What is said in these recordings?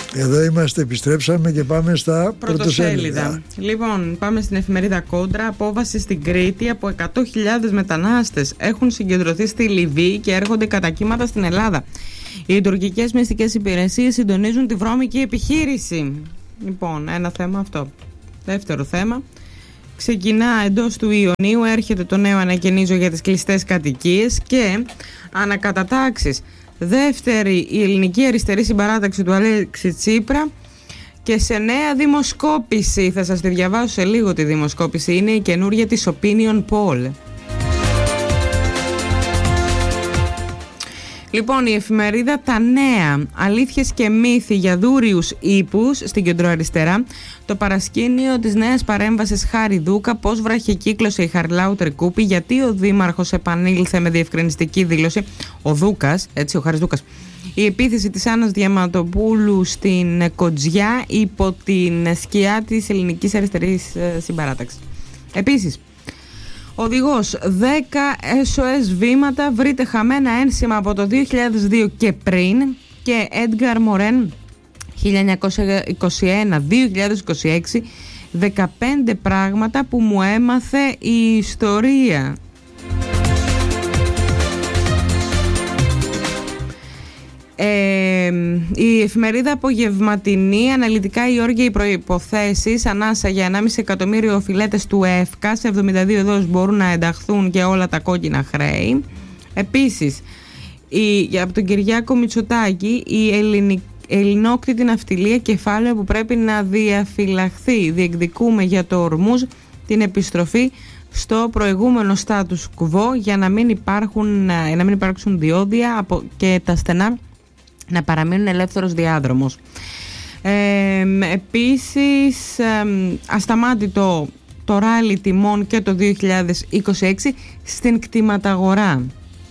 Εδώ είμαστε, επιστρέψαμε και πάμε στα πρωτοσέλιδα. Λοιπόν, πάμε στην εφημερίδα Κόντρα. Απόβαση στην Κρήτη. Από 100.000 μετανάστες έχουν συγκεντρωθεί στη Λιβύη και έρχονται κατά κύματα στην Ελλάδα. Οι τουρκικές μυστικές υπηρεσίες συντονίζουν τη βρώμικη επιχείρηση. Λοιπόν, ένα θέμα αυτό. Δεύτερο θέμα. Ξεκινά εντός του Ιουνίου, έρχεται το νέο ανακαινίζω για τις κλειστές κατοικίες και ανακατατάξεις. Δεύτερη, η ελληνική αριστερή συμπαράταξη του Αλέξη Τσίπρα και σε νέα δημοσκόπηση. Θα σας τη διαβάσω σε λίγο τη δημοσκόπηση. Είναι η καινούρια της Opinion Poll. Λοιπόν, η εφημερίδα Τα Νέα. Αλήθειες και μύθοι για δούριους ύπους στην κεντροαριστερά. Το παρασκήνιο της νέας παρέμβασης Χάρη Δούκα. Πώς βραχικύκλωσε η Χαριλάου Τρικούπη. Γιατί ο Δήμαρχος επανήλθε με διευκρινιστική δήλωση. Ο Δούκας, έτσι, ο Χάρης Δούκας. Η επίθεση της Άννας Διαματοπούλου στην Κοτζιά υπό την σκιά της ελληνικής αριστερής συμπαράταξης. Επίσης, οδηγός 10 SOS βήματα, βρείτε χαμένα ένσημα από το 2002 και πριν. Και Edgar Morin 1921-2026, 15 πράγματα που μου έμαθε η ιστορία. Η εφημερίδα Απογευματινή. Αναλυτικά οι όρια, οι προϋποθέσεις. Ανάσα για 1,5 εκατομμύριο οφειλέτες του ΕΦΚΑ. Σε 72 δόσεις μπορούν να ενταχθούν και όλα τα κόκκινα χρέη. Επίσης, από τον Κυριάκο Μητσοτάκη, η ελληνόκτητη ναυτιλία, κεφάλαιο που πρέπει να διαφυλαχθεί. Διεκδικούμε για το Ορμούζ την επιστροφή στο προηγούμενο status quo για να μην υπάρξουν διόδια και τα στενά να παραμείνουν ελεύθερος διάδρομος. Επίσης, ασταμάτητο το ράλι τιμών και το 2026 στην κτηματαγορά.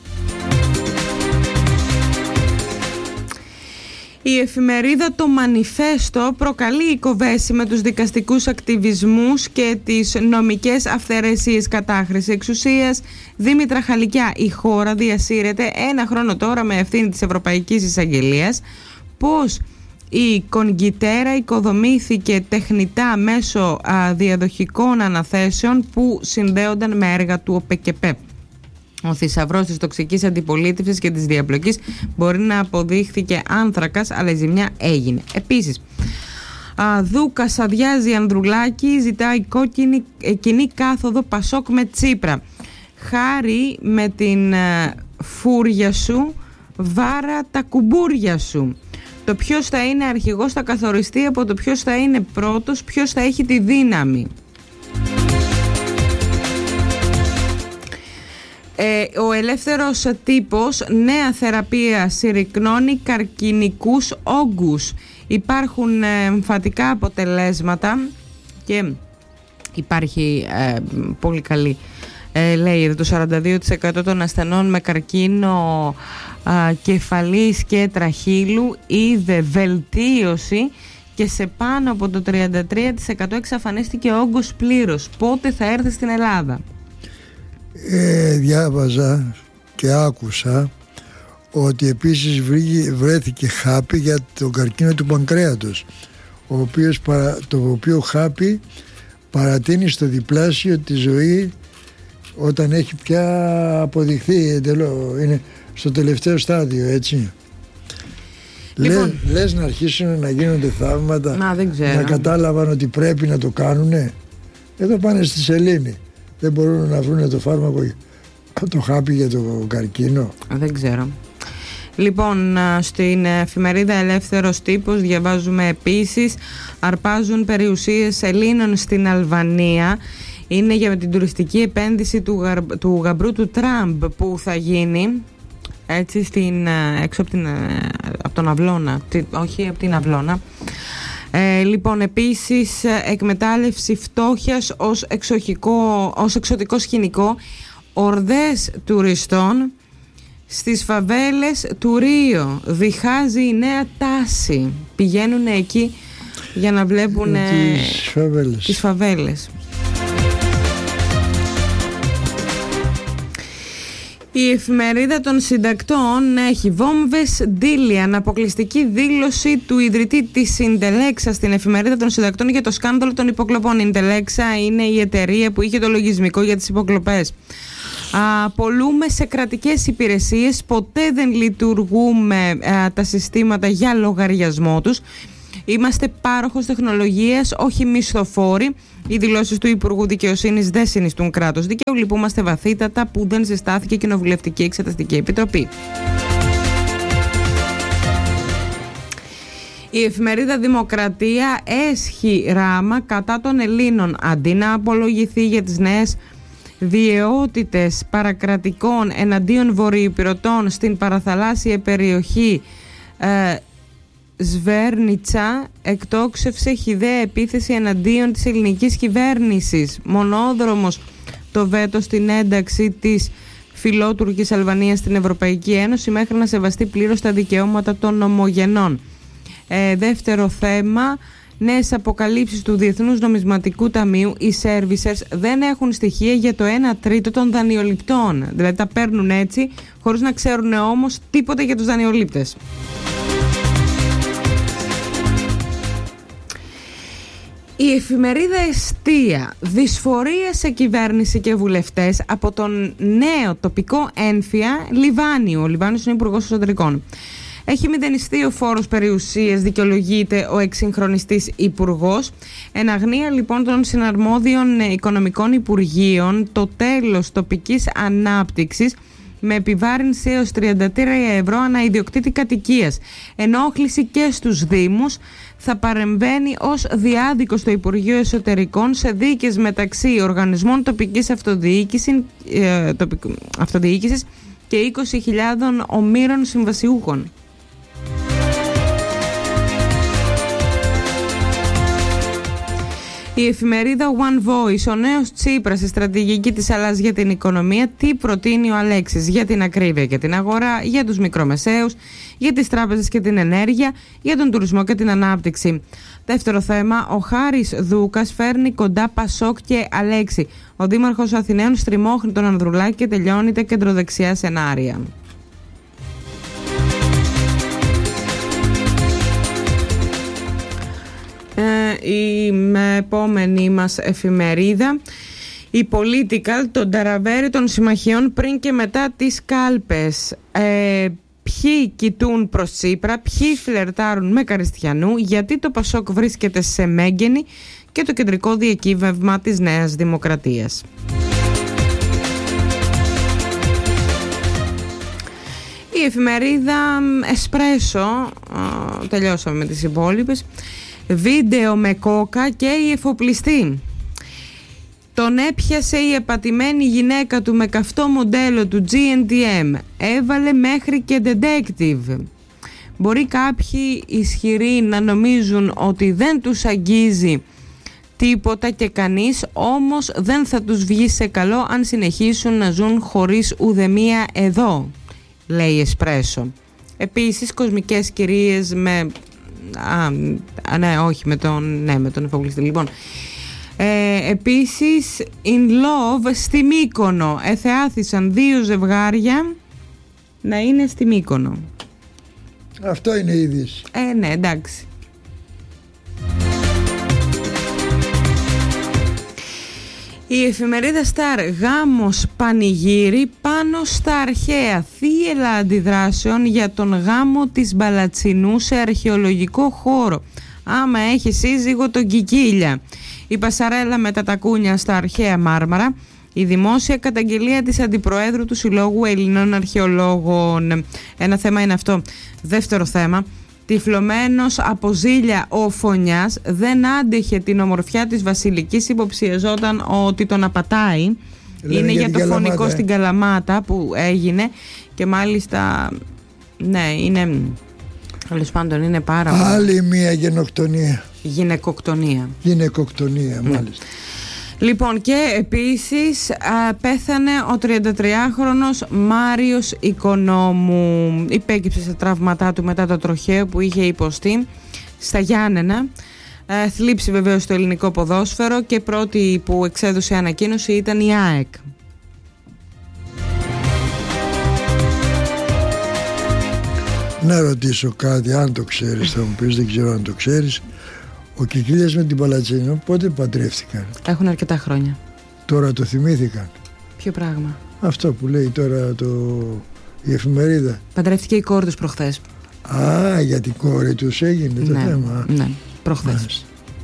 Η εφημερίδα Το Μανιφέστο προκαλεί κοβέση με τους δικαστικούς ακτιβισμούς και τις νομικές αυθαιρεσίες κατάχρηση εξουσίας. Δήμητρα Χαλικιά, η χώρα διασύρεται ένα χρόνο τώρα με ευθύνη της Ευρωπαϊκής Εισαγγελίας. Πώς η Κονγκιτέρα οικοδομήθηκε τεχνητά μέσω διαδοχικών αναθέσεων που συνδέονταν με έργα του ΟΠΕΚΕΠΕ. Ο θησαυρός της τοξικής αντιπολίτευσης και της διαπλοκής μπορεί να αποδείχθηκε άνθρακας, αλλά η ζημιά έγινε. Επίσης, Δούκας αδειάζει Ανδρουλάκη, ζητάει κοινή κάθοδο Πασόκ με Τσίπρα. Χάρη με την φούρια σου, βάρα τα κουμπούρια σου. Το ποιος θα είναι αρχηγός θα καθοριστεί από το ποιος θα είναι πρώτος, ποιος θα έχει τη δύναμη. Ο ελεύθερος τύπος, νέα θεραπεία συρρυκνώνει καρκινικούς όγκους. Υπάρχουν εμφατικά αποτελέσματα και υπάρχει πολύ καλή, λέει, το 42% των ασθενών με καρκίνο κεφαλής και τραχύλου είδε βελτίωση και σε πάνω από το 33% εξαφανίστηκε όγκος πλήρως. Πότε θα έρθει στην Ελλάδα? Διάβαζα και άκουσα ότι επίσης βρέθηκε χάπι για τον καρκίνο του πανκρέατος, το οποίο χάπι παρατείνει στο διπλάσιο τη ζωή όταν έχει πια αποδειχθεί εντελώς, είναι στο τελευταίο στάδιο, έτσι. Λοιπόν, λες να αρχίσουν να γίνονται θαύματα, να κατάλαβαν ότι πρέπει να το κάνουνε. Εδώ πάνε στη σελήνη. Δεν μπορούν να βρουν το φάρμακο, το χάπι για το καρκίνο. Δεν ξέρω. Λοιπόν, στην εφημερίδα Ελεύθερος Τύπος διαβάζουμε επίσης, αρπάζουν περιουσίες Ελλήνων στην Αλβανία. Είναι για την τουριστική επένδυση του γαμπρού του Τραμπ που θα γίνει έτσι έξω από τον Αυλώνα, όχι από την Αυλώνα. Λοιπόν, επίσης εκμετάλλευση φτώχειας ως εξωτικό σκηνικό, ορδές τουριστών στις φαβέλες του Ρίο. Διχάζει η νέα τάση. Πηγαίνουν εκεί για να βλέπουν τις φαβέλες. Η εφημερίδα των συντακτών έχει βόμβες Ντίλιαν, αποκλειστική δήλωση του ιδρυτή της Ιντελέξα στην εφημερίδα των συντακτών για το σκάνδαλο των υποκλοπών. Η Ιντελέξα είναι η εταιρεία που είχε το λογισμικό για τις υποκλοπές. Απολούμε σε κρατικές υπηρεσίες, ποτέ δεν λειτουργούμε τα συστήματα για λογαριασμό τους. Είμαστε πάροχος τεχνολογίας, όχι μισθοφόροι. Οι δηλώσεις του Υπουργού Δικαιοσύνης δεν συνιστούν κράτος δικαίου. Λυπούμαστε βαθύτατα που δεν συστάθηκε Κοινοβουλευτική Εξεταστική Επιτροπή. Η εφημερίδα Δημοκρατία έσχει ράμα κατά των Ελλήνων. Αντί να απολογηθεί για τις νέες βιαιότητες παρακρατικών εναντίον βορειοϊπειρωτών στην παραθαλάσσια περιοχή Σβέρνιτσα, εκτόξευσε χυδαία επίθεση εναντίον της ελληνικής κυβέρνησης. Μονόδρομος το βέτο στην ένταξη της φιλότουρκης Αλβανίας στην Ευρωπαϊκή Ένωση μέχρι να σεβαστεί πλήρως τα δικαιώματα των ομογενών. Δεύτερο θέμα, νέες αποκαλύψεις του Διεθνούς Νομισματικού Ταμείου. Οι servicers δεν έχουν στοιχεία για το 1/3 των δανειοληπτών. Δηλαδή τα παίρνουν έτσι, χωρίς να ξέρουν όμως τίποτα για τους δανειολήπτες. Η εφημερίδα Εστία, δυσφορία σε κυβέρνηση και βουλευτές από τον νέο τοπικό ένφια Λιβάνιο. Ο Λιβάνιος είναι υπουργός εσωτερικών. Έχει μηδενιστεί ο φόρος περιουσίας, δικαιολογείται ο εξυγχρονιστής υπουργός. Εν αγνία λοιπόν των συναρμόδιων οικονομικών υπουργείων, το τέλος τοπικής ανάπτυξης με επιβάρυνση έως 33 ευρώ ανά ιδιοκτήτη κατοικίας. Ενόχληση και στους Δήμους. Θα παρεμβαίνει ως διάδικο στο Υπουργείο Εσωτερικών σε δίκες μεταξύ οργανισμών τοπικής αυτοδιοίκησης και 20.000 ομήρων συμβασιούχων. Η εφημερίδα One Voice, ο νέος Τσίπρας, η στρατηγική της Ελλάδας για την οικονομία, τι προτείνει ο Αλέξης για την ακρίβεια και την αγορά, για τους μικρομεσαίους, για τις τράπεζες και την ενέργεια, για τον τουρισμό και την ανάπτυξη. Δεύτερο θέμα, ο Χάρης Δούκας φέρνει κοντά Πασόκ και Αλέξη. Ο Δήμαρχος Αθηναίων στριμώχνει τον Ανδρουλάκη και τελειώνει τα κεντροδεξιά σενάρια. Η επόμενη μας εφημερίδα, η Political, τον ταραβέρι των συμμαχιών πριν και μετά τις κάλπες. Ποιοι κοιτούν προς Τσίπρα, ποιοι φλερτάρουν με Καριστιανού, γιατί το Πασόκ βρίσκεται σε μέγενη και το κεντρικό διακύβευμα της Νέας Δημοκρατίας. Η εφημερίδα Εσπρέσο, τελειώσαμε με τις υπόλοιπες. Βίντεο με κόκα και η εφοπλιστή. Τον έπιασε η επατημένη γυναίκα του με καυτό μοντέλο του GNTM. Έβαλε μέχρι και detective. Μπορεί κάποιοι ισχυροί να νομίζουν ότι δεν τους αγγίζει τίποτα και κανείς, όμως δεν θα τους βγει σε καλό αν συνεχίσουν να ζουν χωρίς ουδεμία εδώ, λέει η Εσπρέσο. Επίσης κοσμικές κυρίες με... με τον εφοπλιστή. Λοιπόν, επίσης in love στη Μύκονο. Εθεάθησαν 2 ζευγάρια να είναι στη Μύκονο. Αυτό είναι η είδηση. Ναι, εντάξει. Η εφημερίδα Σταρ, γάμος πανηγύρι πάνω στα αρχαία. Θύελλα αντιδράσεων για τον γάμο της Μπαλατσινού σε αρχαιολογικό χώρο. Άμα έχει σύζυγο τον Κικίλια. Η πασαρέλα με τα τακούνια στα αρχαία Μάρμαρα. Η δημόσια καταγγελία της Αντιπροέδρου του Συλλόγου Ελληνών Αρχαιολόγων. Ένα θέμα είναι αυτό. Δεύτερο θέμα. Τυφλωμένος από ζήλια ο Φωνιάς δεν άντεχε την ομορφιά της Βασιλικής, υποψιαζόταν ότι τον απατάει. Είναι για το φωνικό στην Καλαμάτα που έγινε και μάλιστα ναι, είναι τέλος πάντων είναι πάρα πολύ. Άλλη μία γενοκτονία. Γυναικοκτονία μάλιστα. Λοιπόν, και επίσης πέθανε ο 33χρονος Μάριος Οικονόμου. Υπέκυψε σε τραύματά του μετά το τροχαίο που είχε υποστεί στα Γιάννενα. Θλίψη βεβαίως στο ελληνικό ποδόσφαιρο και πρώτη που εξέδωσε ανακοίνωση ήταν η ΑΕΚ. Να ρωτήσω κάτι, αν το ξέρεις, θα μου πεις, δεν ξέρω αν το ξέρεις. Ο Κικίλιας με την Παλατσίνο πότε παντρεύτηκαν? Έχουν αρκετά χρόνια. Τώρα το θυμήθηκαν? Ποιο πράγμα? Αυτό που λέει τώρα η εφημερίδα. Παντρεύτηκε η κόρη τους προχθές. Α, για την κόρη τους έγινε το θέμα. Ναι, προχθές.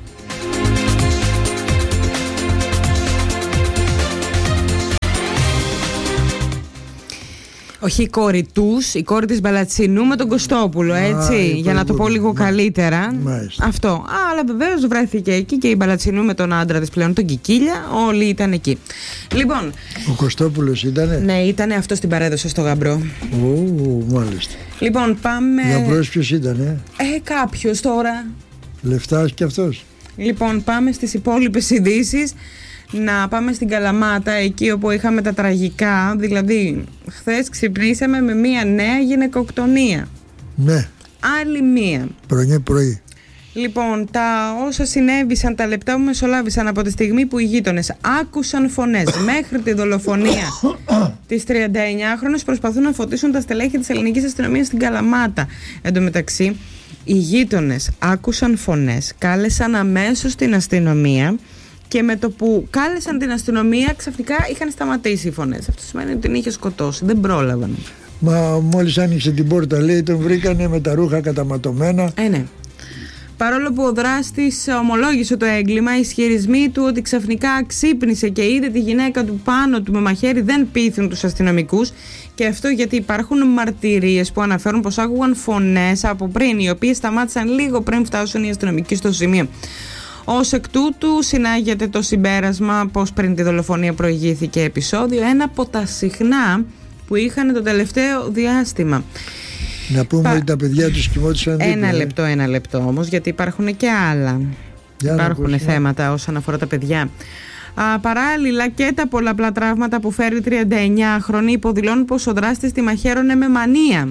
Όχι η κόρη τους, η κόρη της Μπαλατσινού με τον Κωστόπουλο, έτσι, για να το πω λίγο καλύτερα. Μάλιστα. Αυτό. Αλλά βεβαίως βρέθηκε εκεί και η Μπαλατσινού με τον άντρα της πλέον, τον Κικίλια, όλοι ήταν εκεί. Λοιπόν. Ο Κωστόπουλος ήτανε? Ναι, ήτανε, αυτός την παρέδωσε στο γαμπρό. Μάλιστα. Λοιπόν, πάμε. Γαμπρός ποιος ήτανε? Κάποιος τώρα. Λεφτάς κι αυτός. Λοιπόν, πάμε στις υπόλοιπες ειδήσεις. Να πάμε στην Καλαμάτα, εκεί όπου είχαμε τα τραγικά. Δηλαδή, χθες ξυπνήσαμε με μία νέα γυναικοκτονία. Ναι. Άλλη μία. Πρωί. Λοιπόν, τα όσα συνέβησαν, τα λεπτά που μεσολάβησαν από τη στιγμή που οι γείτονες άκουσαν φωνές μέχρι τη δολοφονία της 39χρονης, προσπαθούν να φωτίσουν τα στελέχη της ελληνικής αστυνομίας στην Καλαμάτα. Εν τω μεταξύ, οι γείτονες άκουσαν φωνές, κάλεσαν αμέσως την αστυνομία. Και με το που κάλεσαν την αστυνομία, ξαφνικά είχαν σταματήσει οι φωνές. Αυτό σημαίνει ότι την είχε σκοτώσει. Δεν πρόλαβαν. Μα μόλις άνοιξε την πόρτα, λέει, τον βρήκανε με τα ρούχα καταματωμένα. Ναι. Παρόλο που ο δράστης ομολόγησε το έγκλημα, οι ισχυρισμοί του ότι ξαφνικά ξύπνησε και είδε τη γυναίκα του πάνω του με μαχαίρι δεν πείθουν τους αστυνομικούς. Και αυτό γιατί υπάρχουν μαρτυρίες που αναφέρουν πως άκουγαν φωνές από πριν, οι οποίες σταμάτησαν λίγο πριν φτάσουν οι αστυνομικοί στο σημείο. Ως εκ τούτου συνάγεται το συμπέρασμα πως πριν τη δολοφονία προηγήθηκε επεισόδιο, ένα από τα συχνά που είχαν το τελευταίο διάστημα. Να πούμε ότι τα παιδιά τους κοιμόντουσαν δίπλα. Ένα λεπτό όμως, γιατί υπάρχουν και άλλα. Υπάρχουν θέματα όσον αφορά τα παιδιά. Παράλληλα και τα πολλαπλά τραύματα που φέρει 39χρονη υποδηλώνουν πως ο δράστης τη μαχαίρωνε με μανία.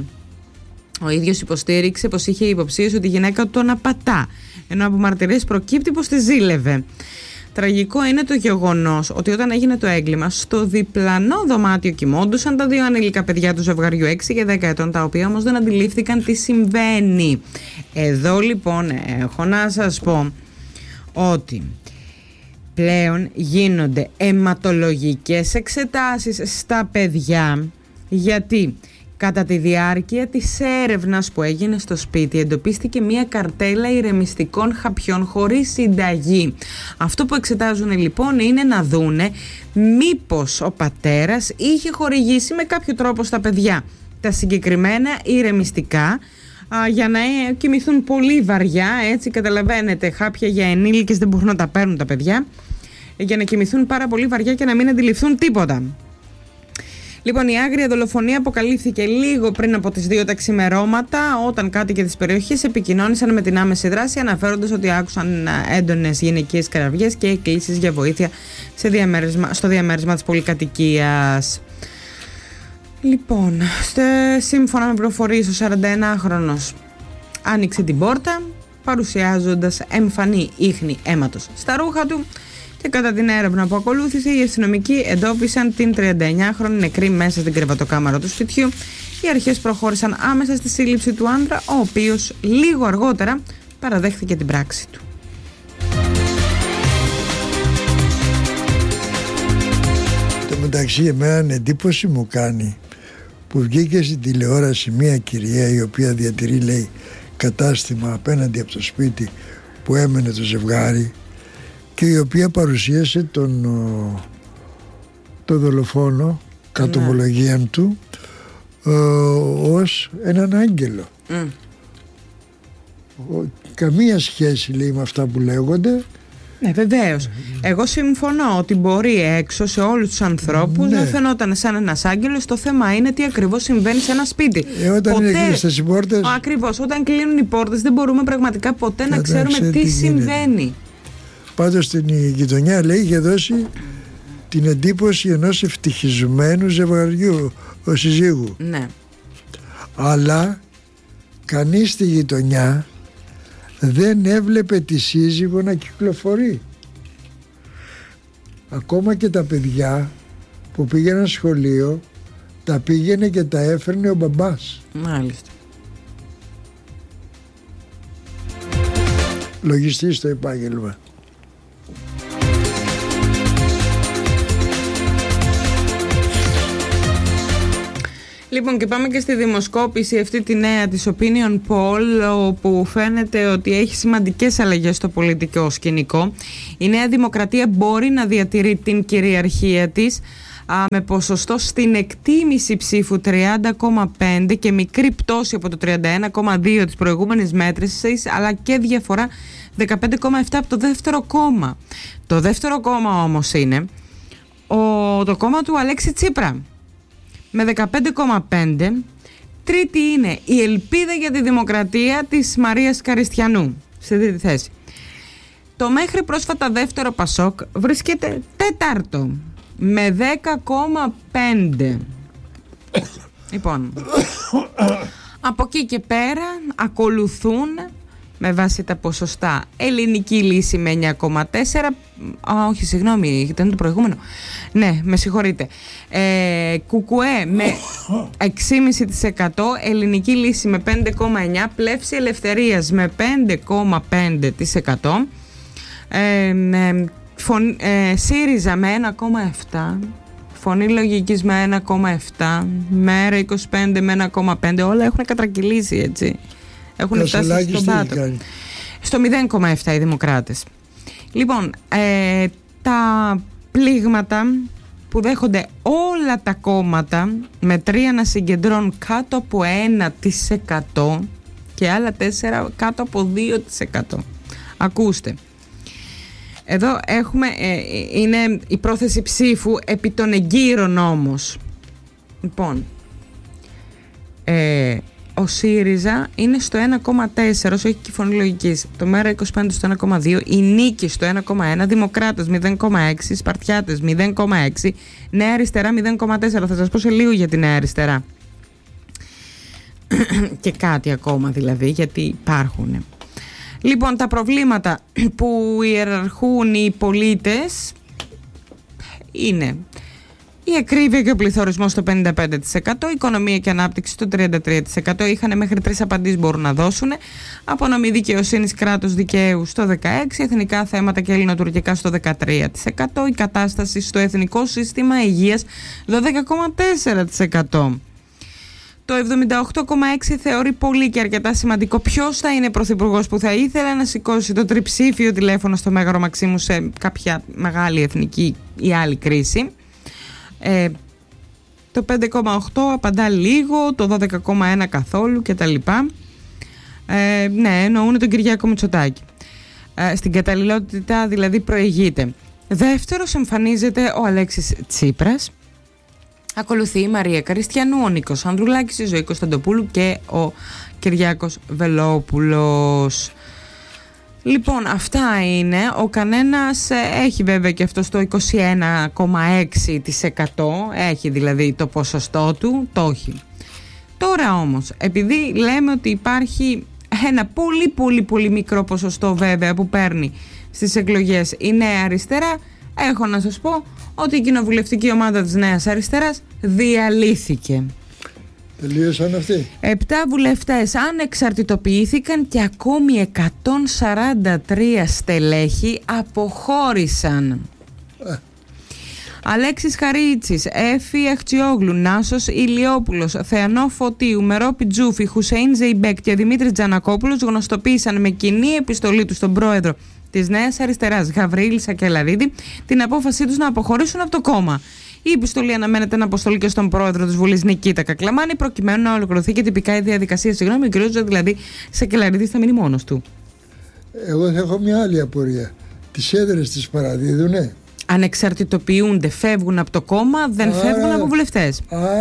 Ο ίδιος υποστήριξε πως είχε υποψίες ότι η γυναίκα του τον απατά, ενώ από μαρτυρίες προκύπτει πως τη ζήλευε. Τραγικό είναι το γεγονός ότι όταν έγινε το έγκλημα, στο διπλανό δωμάτιο κοιμόντουσαν τα δύο ανήλικα παιδιά του ζευγαριού 6 και 10 ετών, τα οποία όμως δεν αντιλήφθηκαν τι συμβαίνει. Εδώ λοιπόν έχω να σας πω ότι πλέον γίνονται αιματολογικές εξετάσεις στα παιδιά, γιατί κατά τη διάρκεια της έρευνας που έγινε στο σπίτι εντοπίστηκε μια καρτέλα ηρεμιστικών χαπιών χωρίς συνταγή. Αυτό που εξετάζουν λοιπόν είναι να δούνε μήπως ο πατέρας είχε χορηγήσει με κάποιο τρόπο στα παιδιά τα συγκεκριμένα ηρεμιστικά για να κοιμηθούν πολύ βαριά, έτσι καταλαβαίνετε, χάπια για ενήλικες δεν μπορούν να τα παίρνουν τα παιδιά, για να κοιμηθούν πάρα πολύ βαριά και να μην αντιληφθούν τίποτα. Λοιπόν, η άγρια δολοφονία αποκαλύφθηκε λίγο πριν από τις 2 τα ξημερώματα, όταν κάτοικοι της περιοχής επικοινώνησαν με την άμεση δράση, αναφέροντας ότι άκουσαν έντονες γυναικείες κραυγές και εκκλήσεις για βοήθεια στο διαμέρισμα της πολυκατοικίας. Λοιπόν, σύμφωνα με πληροφορίες, ο 41χρονος άνοιξε την πόρτα, παρουσιάζοντας εμφανή ίχνη αίματος στα ρούχα του. Και κατά την έρευνα που ακολούθησε, οι αστυνομικοί εντόπισαν την 39χρονη νεκρή μέσα στην κρεβατοκάμαρα του σπιτιού. Οι αρχές προχώρησαν άμεσα στη σύλληψη του άντρα, ο οποίος λίγο αργότερα παραδέχθηκε την πράξη του. Το μεταξύ, εμένα εντύπωση μου κάνει που βγήκε στην τηλεόραση μια κυρία η οποία διατηρεί, λέει, κατάστημα απέναντι από το σπίτι που έμενε το ζευγάρι, και η οποία παρουσίασε τον δολοφόνο κατ' ομολογία του ως έναν άγγελο. Καμία σχέση, λέει, με αυτά που λέγονται. Ναι, βεβαίως. Εγώ συμφωνώ ότι μπορεί έξω σε όλους τους ανθρώπους να φαινόταν σαν ένας άγγελος. Το θέμα είναι τι ακριβώς συμβαίνει σε ένα σπίτι. Όταν είναι κλειστές οι πόρτες. Ακριβώς. Όταν κλείνουν οι πόρτες δεν μπορούμε πραγματικά ποτέ να ξέρουμε τι συμβαίνει. Πάντως στην γειτονιά, λέει, είχε δώσει την εντύπωση ενός ευτυχισμένου ζευγαριού, ο συζύγου. Ναι. Αλλά κανείς στη γειτονιά δεν έβλεπε τη σύζυγο να κυκλοφορεί. Ακόμα και τα παιδιά που πήγαιναν σχολείο, τα πήγαινε και τα έφερνε ο μπαμπάς. Μάλιστα. λογιστής στο επάγγελμα. Λοιπόν, και πάμε και στη δημοσκόπηση αυτή τη νέα της Opinion Poll, όπου φαίνεται ότι έχει σημαντικές αλλαγές στο πολιτικό σκηνικό. Η Νέα Δημοκρατία μπορεί να διατηρεί την κυριαρχία της με ποσοστό στην εκτίμηση ψήφου 30,5 και μικρή πτώση από το 31,2 της προηγούμενης μέτρησης, αλλά και διαφορά 15,7 από το δεύτερο κόμμα. Το δεύτερο κόμμα όμως είναι το κόμμα του Αλέξη Τσίπρα με 15,5. Τρίτη είναι η Ελπίδα για τη Δημοκρατία της Μαρίας Καριστιανού, στη τρίτη θέση. Το μέχρι πρόσφατα δεύτερο Πασόκ βρίσκεται τέταρτο με 10,5. Λοιπόν, από εκεί και πέρα ακολουθούν με βάση τα ποσοστά Ελληνική Λύση με 9,4. Όχι, συγγνώμη, ήταν το προηγούμενο. Ναι, με συγχωρείτε. Κουκουέ με 6,5%, Ελληνική Λύση με 5,9%, Πλεύση Ελευθερίας με 5,5%, ΣΥΡΙΖΑ με 1,7%, Φωνή Λογικής με 1,7%, ΜΕΡΑ 25 με 1,5%. Όλα έχουν κατρακυλήσει, έτσι. Έχουν φτάσει στον πάτο. Στο 0,7 οι Δημοκράτες. Λοιπόν, τα πλήγματα που δέχονται όλα τα κόμματα με 3 να συγκεντρώνουν κάτω από 1% και άλλα 4 κάτω από 2%. Ακούστε. Εδώ έχουμε, είναι η πρόθεση ψήφου επί των εγκύρων όμως. Λοιπόν, ο ΣΥΡΙΖΑ είναι στο 1,4 όσο έχει και η Φωνή Λογικής, το ΜΕΡΑ 25 στο 1,2, η Νίκη στο 1,1, Δημοκράτες 0,6, Σπαρτιάτες 0,6, Νέα Αριστερά 0,4. Θα σας πω σε λίγο για τη Νέα Αριστερά και κάτι ακόμα δηλαδή, γιατί υπάρχουν. Λοιπόν, τα προβλήματα που ιεραρχούν οι πολίτες είναι η ακρίβεια και ο πληθωρισμός στο 55%, η οικονομία και ανάπτυξη στο 33%. Είχαν μέχρι 3 απαντήσεις μπορούν να δώσουν. Απονομή δικαιοσύνης, κράτος δικαίου στο 16%, εθνικά θέματα και ελληνοτουρκικά στο 13%, η κατάσταση στο εθνικό σύστημα υγείας 12,4%. Το 78,6% θεωρεί πολύ και αρκετά σημαντικό ποιος θα είναι πρωθυπουργός που θα ήθελε να σηκώσει το τριψήφιο τηλέφωνο στο Μέγαρο Μαξίμου σε κάποια μεγάλη εθνική ή άλλη κρίση. Το 5,8% απαντά λίγο, το 12,1% καθόλου κτλ. Ναι, εννοούν τον Κυριάκο Μητσοτάκη. Στην καταλληλότητα δηλαδή προηγείται. Δεύτερος εμφανίζεται ο Αλέξης Τσίπρας. Ακολουθεί η Μαρία Καριστιανού, ο Νίκος Ανδρουλάκης, η Ζωή Κωνσταντοπούλου και ο Κυριάκος Βελόπουλος. Λοιπόν, αυτά είναι. Ο κανένας έχει βέβαια και αυτό στο 21,6%. Έχει δηλαδή το ποσοστό του, το έχει. Τώρα όμως, επειδή λέμε ότι υπάρχει ένα πολύ μικρό ποσοστό βέβαια που παίρνει στις εκλογές η Νέα Αριστερά, έχω να σας πω ότι η κοινοβουλευτική ομάδα της Νέας Αριστεράς διαλύθηκε. Τελείωσαν αυτοί. 7 βουλευτές ανεξαρτητοποιήθηκαν και ακόμη 143 στελέχη αποχώρησαν. Αλέξης Χαρίτσης, Έφη Αχτσιόγλου, Νάσος Ηλιόπουλος, Θεανό Φωτίου, Μερόπη Τζούφη, Χουσέιν Ζεϊμπέκ και Δημήτρης Τζανακόπουλος γνωστοποίησαν με κοινή επιστολή του στον πρόεδρο της Νέας Αριστεράς, Γαβρίλη Σακελαρίδη, την απόφασή τους να αποχωρήσουν από το κόμμα. Η επιστολή αναμένεται να αποστολεί και στον πρόεδρο της Βουλής Νικήτα Κακλαμάνη, προκειμένου να ολοκληρωθεί και τυπικά η διαδικασία. Συγγνώμη, ο κ. δηλαδή Σακελαρίδη θα μείνει μόνος του. Εγώ θα έχω μια άλλη απορία. Τις έδρες τις παραδίδουνε? Ανεξαρτητοποιούνται, φεύγουν από το κόμμα, δεν φεύγουν από βουλευτές.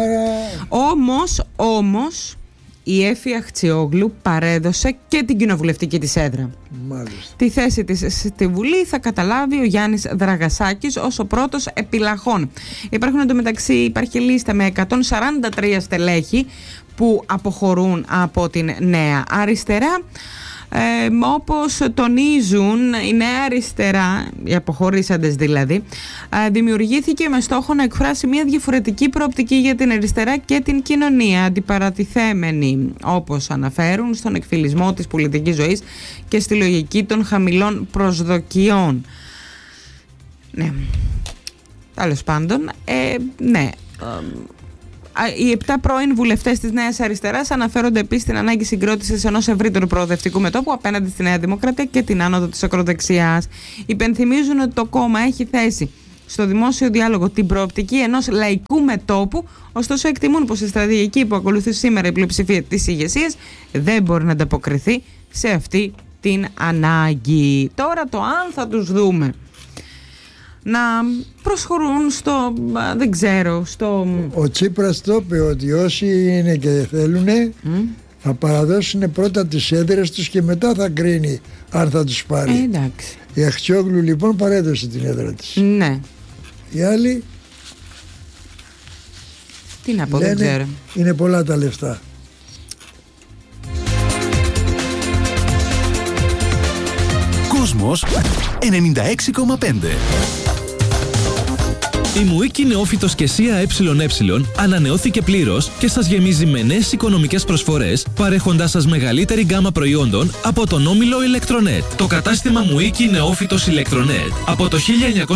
Όμως η Έφη Αχτσιόγλου παρέδωσε και την κοινοβουλευτική της έδρα. Μάλιστα. Τη θέση της στη Βουλή θα καταλάβει ο Γιάννης Δραγασάκης ως ο πρώτος επιλαχών. Υπάρχει λίστα με 143 στελέχη που αποχωρούν από την Νέα Αριστερά. Όπως τονίζουν η Νέα Αριστερά, οι αποχωρήσαντες δηλαδή, δημιουργήθηκε με στόχο να εκφράσει μια διαφορετική προοπτική για την αριστερά και την κοινωνία, αντιπαρατηθέμενη, όπως αναφέρουν, στον εκφυλισμό της πολιτικής ζωής και στη λογική των χαμηλών προσδοκιών. Ναι, τέλος πάντων, ναι. Οι 7 πρώην βουλευτές της Νέας Αριστεράς αναφέρονται επίσης στην ανάγκη συγκρότησης ενός ευρύτερου προοδευτικού μετώπου απέναντι στη Νέα Δημοκρατία και την άνοδο της ακροδεξιάς. Υπενθυμίζουν ότι το κόμμα έχει θέσει στο δημόσιο διάλογο την προοπτική ενός λαϊκού μετώπου, ωστόσο εκτιμούν πως η στρατηγική που ακολουθεί σήμερα η πλειοψηφία της ηγεσίας δεν μπορεί να ανταποκριθεί σε αυτή την ανάγκη. Τώρα το αν θα τους δούμε να προσχωρούν στο, δεν ξέρω, στο... Ο Τσίπρας το είπε ότι όσοι είναι και θέλουν θα παραδώσουν πρώτα τις έδρες τους και μετά θα κρίνει αν θα τους πάρει. Εντάξει. Η Αχτσιόγλου λοιπόν παρέδωσε την έδρα της. Ναι. Οι άλλοι τι να πω, δεν ξέρω. Είναι πολλά τα λεφτά. Κόσμος 96,5. Η Μουίκη Νεόφυτος και ΣΥΑ ΕΕ ανανεώθηκε πλήρως και σας γεμίζει με νέες οικονομικές προσφορές, παρέχοντάς σας μεγαλύτερη γκάμα προϊόντων από τον όμιλο Electronet. Το κατάστημα Μουίκη Νεόφυτος Electronet από το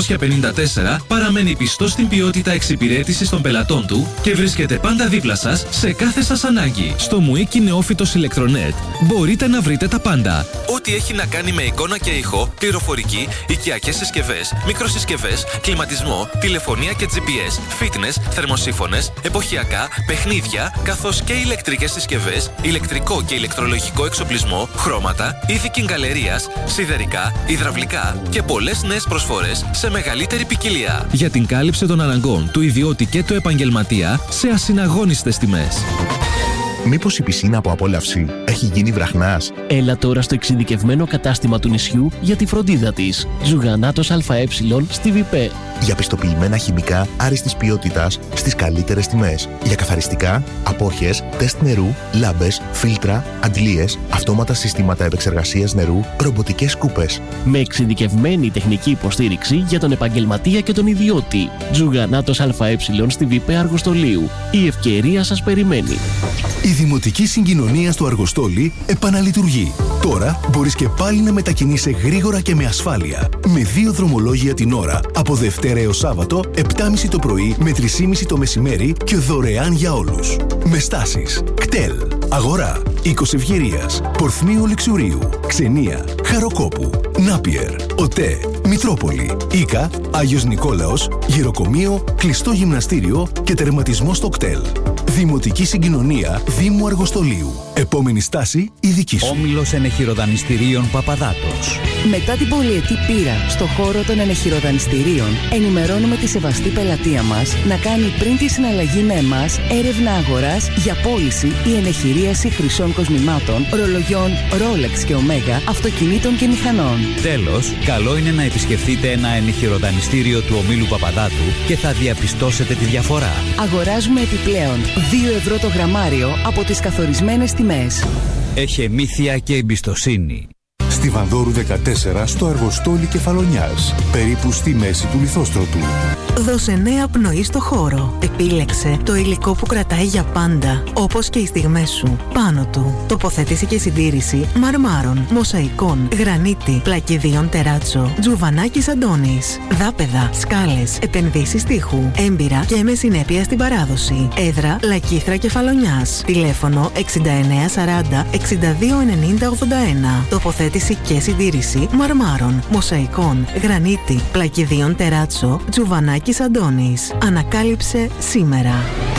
1954 παραμένει πιστό στην ποιότητα εξυπηρέτησης των πελατών του και βρίσκεται πάντα δίπλα σας σε κάθε σας ανάγκη. Στο Μουίκη Νεόφυτος Electronet μπορείτε να βρείτε τα πάντα. Ό,τι έχει να κάνει με εικόνα και ήχο, πληροφορική, οικιακές συσκευές, μικροσυσκευές, κλιματισμό, τηλεφωνία και GPS, fitness, θερμοσύφωνες, εποχιακά, παιχνίδια, καθώς και ηλεκτρικές συσκευές, ηλεκτρικό και ηλεκτρολογικό εξοπλισμό, χρώματα, είδη κιγκαλερίας, σιδερικά, υδραυλικά και πολλές νέες προσφορές σε μεγαλύτερη ποικιλία. Για την κάλυψη των αναγκών του ιδιώτη και του επαγγελματία σε ασυναγώνιστες τιμές. Μήπως η πισίνα από απόλαυση έχει γίνει βραχνάς? Έλα τώρα στο εξειδικευμένο κατάστημα του νησιού για τη φροντίδα της. Ζουγανάτος ΑΕ στη ΒΠ. Για πιστοποιημένα χημικά άριστης ποιότητας στις καλύτερες τιμές. Για καθαριστικά, απόχες, τεστ νερού, λάμπες, φίλτρα, αντλίες, αυτόματα συστήματα επεξεργασίας νερού, ρομποτικές σκούπες. Με εξειδικευμένη τεχνική υποστήριξη για τον επαγγελματία και τον ιδιώτη. Ζουγανάτος ΑΕ στη ΒΠ Αργοστολίου. Η ευκαιρία σας περιμένει. Η Δημοτική Συγκοινωνία του Αργοστόλη επαναλειτουργεί. Τώρα μπορείς και πάλι να μετακινείσαι γρήγορα και με ασφάλεια. Με 2 δρομολόγια την ώρα από Δευτέρα έως Σάββατο, 7.30 το πρωί με 3.30 το μεσημέρι και δωρεάν για όλους. Με στάσεις κτέλ, Αγορά, Οίκος Ευγερίας, Πορθμίου Λιξουρίου, Ξενία, Χαροκόπου, Νάπιερ, ΟΤΕ, Μητρόπολη, Ίκα, Άγιος Νικόλαος, Γεροκομείο, κλειστό γυμναστήριο και τερματισμό στο κτέλ. Δημοτική Συγκοινωνία Δήμου Αργοστολίου. Επόμενη στάση η δική σου. Όμιλος Ενεχειροδανιστηρίων Παπαδάτος. Μετά την πολυετή πείρα στο χώρο των ενεχειροδανιστηρίων, ενημερώνουμε τη σεβαστή πελατεία μας να κάνει πριν τη συναλλαγή με εμάς έρευνα αγοράς για πώληση ή ενεχειρίαση χρυσών κοσμημάτων, ρολογιών Rolex και Omega, αυτοκινήτων και μηχανών. Τέλος, καλό είναι να επισκεφτείτε ένα ενεχειροδανιστήριο του ομίλου Παπαδάτου και θα διαπιστώσετε τη διαφορά. Αγοράζουμε επιπλέον 2 ευρώ το γραμμάριο από τις καθορισμένες τιμές. Έχει εμήθεια και εμπιστοσύνη. Στη Βανδόρου 14 στο Αργοστόλι Κεφαλονιάς, περίπου στη μέση του Λιθόστρωτου. Δώσε νέα πνοή στο χώρο. Επίλεξε το υλικό που κρατάει για πάντα, όπως και οι στιγμές σου. Πάνω του, τοποθέτηση και συντήρηση μαρμάρων, μοσαϊκών, γρανίτη, πλακιδίων τεράτσο, τζουβανάκης Αντώνης, δάπεδα, σκάλες, επενδύσεις τείχου, έμπειρα και με συνέπεια στην παράδοση. Έδρα Λακίθρα Κεφαλονιάς. Τηλέφωνο 6940 6290 81. Τοποθέτηση και συντήρηση μαρμάρων, μοσαϊκών, γρανίτη, πλακιδίων τεράτσο, τζουβανάκης Αντώνης. Ανακάλυψε σήμερα.